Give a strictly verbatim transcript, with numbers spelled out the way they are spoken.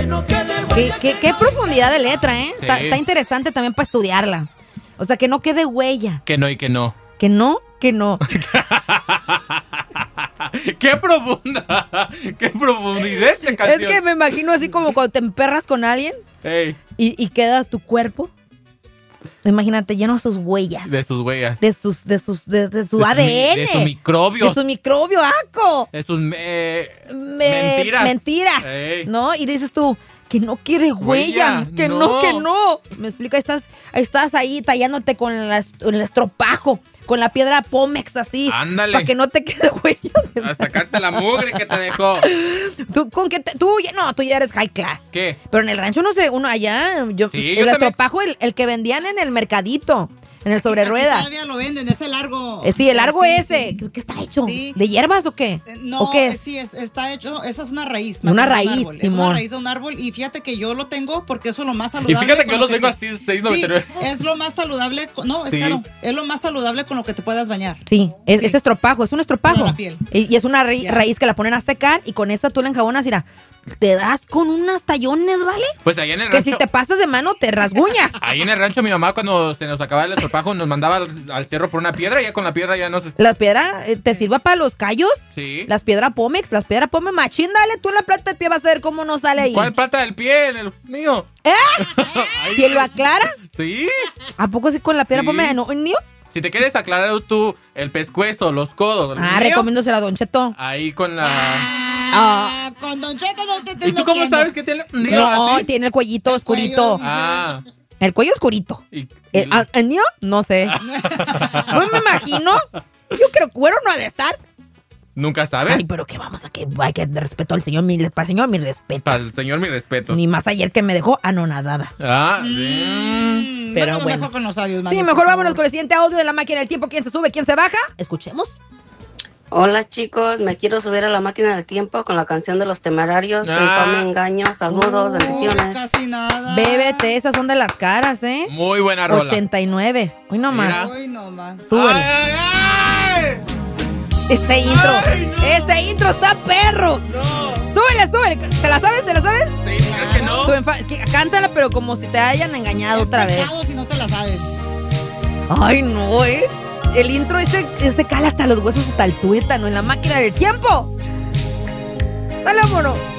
Qué, qué, qué profundidad de letra, ¿eh? Sí. Está, está interesante también para estudiarla. O sea, que no quede huella. Que no y que no. Que no, que no. ¡Qué profunda! ¡Qué profundidad esta canción! Es que me imagino así como cuando te emperras con alguien Ey, y, y queda tu cuerpo. Imagínate, lleno de sus huellas. de sus huellas. De sus, de sus, de, de su De sus A D N. mi- de sus microbios. De su microbio, ¡aco! De sus eh, Me- mentiras. Mentiras. Ey. ¿No? Y dices tú, que no quiere huella. Huella, Que no. no. que no. Me explica, estás, estás ahí tallándote con la- el estropajo, con la piedra Pómex así. Ándale. Para que no te quede huella. A sacarte la mugre que te dejó. Tú, con que te- tú, ya- no, tú ya eres high class. ¿Qué? Pero en el rancho no sé, uno allá, yo, Sí, el yo también. estropajo, el, el que vendían en el mercadito, en el sobre Aquí ruedas. Todavía lo venden, ese largo. Eh, sí, el largo Sí, ese. sí. ¿Qué, qué está hecho? Sí. ¿De hierbas o qué? Eh, No, ¿O qué es? sí, es- está hecho, esa es una raíz. Una más que un raíz, árbol. Es Simón. una raíz de un árbol y fíjate que yo lo tengo porque eso es lo más Y saludable. fíjate que con yo los lo tengo te- así, seis noventa y nueve. Sí, es lo más saludable, con- no, es Sí. caro, es lo más saludable con lo que te puedas bañar. Sí, es, Sí. es estropajo, es un estropajo. Toda la piel. Y, y es una ra- Ya. raíz que la ponen a secar y con esa tú la enjabonas y mira, te das con unas tallones, ¿vale? Pues ahí en el Que rancho. si te pasas de mano te rasguñas. Ahí en el rancho mi mamá cuando se nos acababa el estropajo nos mandaba al, al cerro por una piedra y ya con la piedra ya nos... La piedra eh, te sirva para los callos, Sí. las piedras Pómex, las piedras Pómex machín, dale tú en la plata del pie vas a ver cómo no sale ahí. ¿Cuál plata del pie? El mío. Ahí. ¿Quién lo aclara? Sí. ¿A poco sí con la piedra Sí. Pómex? ¿No, niño? Si te quieres aclarar tú el pescuezo, los codos, el Ah, mío, recomiéndosela a Don Cheto. ahí con la... Ah, con Don Cheto no te estoy ¿Y tú cómo metiendo. sabes que tiene un mío No, así? tiene el cuellito El oscurito. cuello. Ah. El cuello oscurito. Y, y- ¿El, ah, ¿el niño? No sé. Pues me imagino. Yo creo que cuero no ha de estar. ¿Nunca sabes? Ay, pero que vamos a que hay que respeto al señor, mi, para el señor mi respeto. Para el señor, mi respeto. Ni más ayer que me dejó anonadada. Ah, sí. Mm, Pero vámonos bueno. mejor con los audios, Sí, Mario, mejor por vámonos favor. con el siguiente audio de la máquina del tiempo. ¿Quién se sube? ¿Quién se baja? Escuchemos. Hola chicos, me quiero subir a la máquina del tiempo con la canción de los temerarios. Ah. Que me engaño. Saludos, Uy, bendiciones. casi nada. Bébete, esas son de las caras, ¿eh? Muy buena rola. ochenta y nueve. Hoy nomás. Mira. Hoy nomás. Súbele. ¡Ay, ay, ay! Este intro. Ay, no. Este intro está perro. ¡No! Súbele, súbele. ¿Te la sabes? ¿Te la sabes? Sí, ¿es que no? Tú enfa- que- cántala, pero como si te hayan engañado Es otra vez. pecado si no te la sabes. Ay, no, ¿eh? El intro ese, ese cala hasta los huesos, hasta el tuétano en la máquina del tiempo. Dale, amor.